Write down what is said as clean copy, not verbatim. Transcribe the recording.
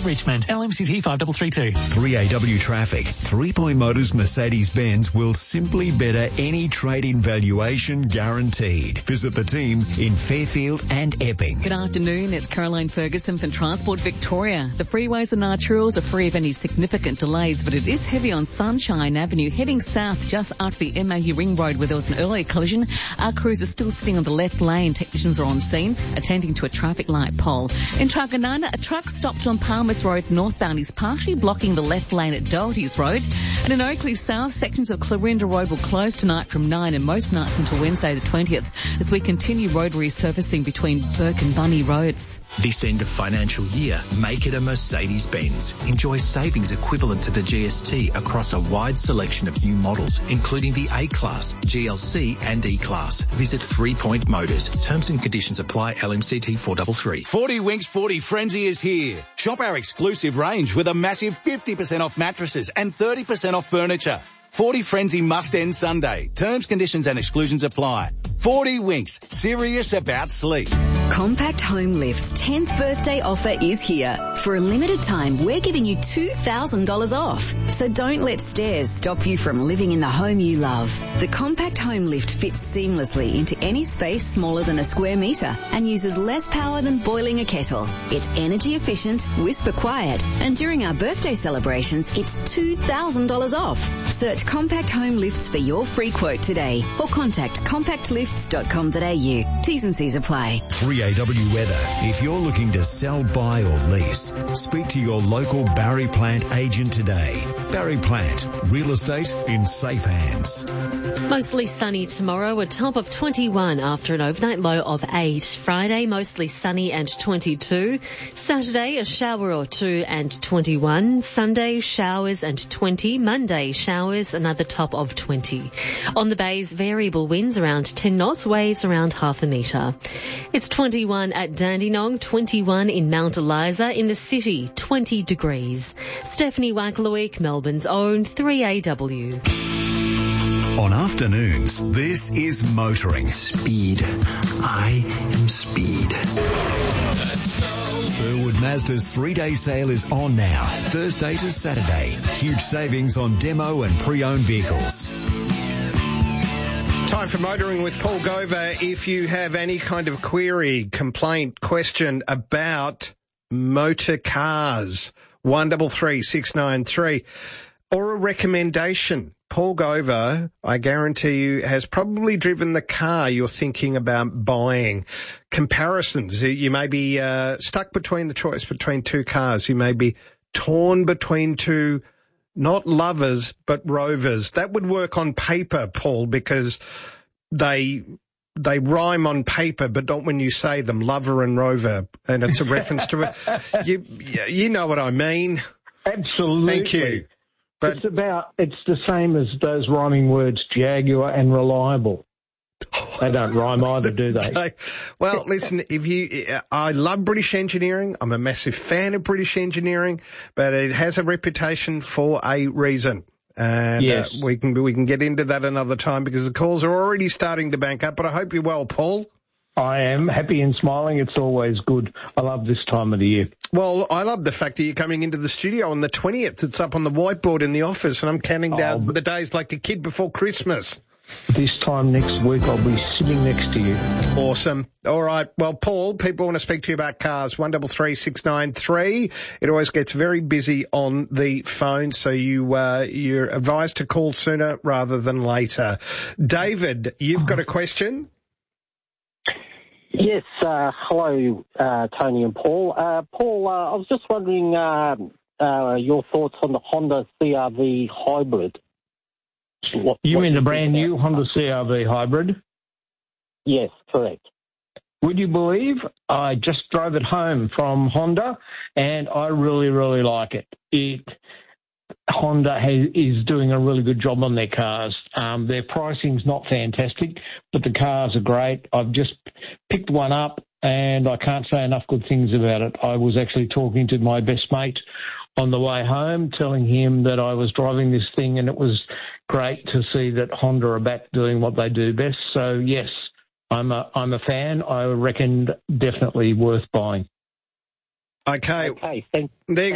Richmond. LMCT 5332. 3AW traffic. 3 Point Motors Mercedes-Benz will simply better any trade-in valuation guaranteed. Visit the team in Fairfield and Epping. Good afternoon. It's Caroline Ferguson from Transport Victoria. The freeways and arterials are free of any significant delays, but it is heavy on Sunshine Avenue heading south just after the MAU Ring Road where there was an earlier collision. Our crews are still sitting on the left lane. Technicians are on scene attending to a traffic light pole. In Truganana, a truck stopped on Palmers Road northbound is partially blocking the left lane at Doherty's Road. And in Oakley South, sections of Clarinda Road will close tonight from 9 and most nights until Wednesday the 20th as we continue road resurfacing between Burke and Bunny Roads. This end of financial year, make it a Mercedes-Benz. Enjoy savings equivalent to the GST across a wide selection of new models, including the A-Class, GLC and E-Class. Visit 3 Point Motors. Terms and conditions apply. LMCT 433. 40 Winks 40 Frenzy is here. Shop our exclusive range with a massive 50% off mattresses and 30% off furniture. 40 Frenzy must end Sunday. Terms, conditions and exclusions apply. 40 Winks, serious about sleep. Compact Home Lift's 10th birthday offer is here. For a limited time, we're giving you $2,000 off. So don't let stairs stop you from living in the home you love. The Compact Home Lift fits seamlessly into any space smaller than a square metre and uses less power than boiling a kettle. It's energy efficient, whisper quiet, and during our birthday celebrations, it's $2,000 off. Search Compact Home Lifts for your free quote today or contact compactlifts.com.au. T's and C's apply. 3AW weather. If you're looking to sell, buy or lease, speak to your local Barry Plant agent today. Barry Plant, real estate in safe hands. Mostly sunny tomorrow, a top of 21 after an overnight low of 8. Friday, mostly sunny and 22. Saturday, a shower or two and 21. Sunday, showers and 20. Monday, showers, another top of 20. On the bays, variable winds around 10 knots, waves around half a metre. It's 21 at Dandenong, 21 in Mount Eliza. In the city, 20 degrees. Stephanie Wacklewick, Melbourne's own 3AW. On afternoons, this is motoring. Speed. I am speed. Burwood Mazda's 3-day sale is on now, Thursday to Saturday. Huge savings on demo and pre-owned vehicles. Time for Motoring with Paul Gover. If you have any kind of query, complaint, question about motor cars, 133693, or a recommendation, Paul Gover, I guarantee you, has probably driven the car you're thinking about buying. Comparisons. You may be stuck between the choice between two cars. You may be torn between two, not lovers, but rovers. That would work on paper, Paul, because they rhyme on paper, but not when you say them, lover and rover. And it's a reference to it. You know what I mean. Absolutely. Thank you. But it's the same as those rhyming words, Jaguar and reliable. They don't rhyme either, do they? Okay. Well, listen, I love British engineering. I'm a massive fan of British engineering, but it has a reputation for a reason. And yes. We can get into that another time because the calls are already starting to bank up, but I hope you're well, Paul. I am happy and smiling. It's always good. I love this time of the year. Well, I love the fact that you're coming into the studio on the 20th. It's up on the whiteboard in the office, and I'm counting down the days like a kid before Christmas. This time next week, I'll be sitting next to you. Awesome. All right. Well, Paul, people want to speak to you about cars, 133693. It always gets very busy on the phone, so you're advised to call sooner rather than later. David, you've got a question? Yes, hello, Tony and Paul. Paul, I was just wondering your thoughts on the Honda CR-V hybrid. You mean the brand new Honda CR-V hybrid? Yes, correct. Would you believe I just drove it home from Honda, and I really, really like it. Honda is doing a really good job on their cars. Their pricing's not fantastic, but the cars are great. I've just picked one up, and I can't say enough good things about it. I was actually talking to my best mate on the way home, telling him that I was driving this thing, and it was great to see that Honda are back doing what they do best. So, yes, I'm a fan. I reckon definitely worth buying. Okay. Thank you. There you go.